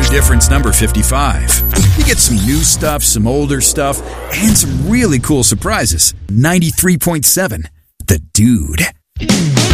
difference number 55. You get some new stuff, some older stuff, and some really cool surprises. 93.7 The Dude.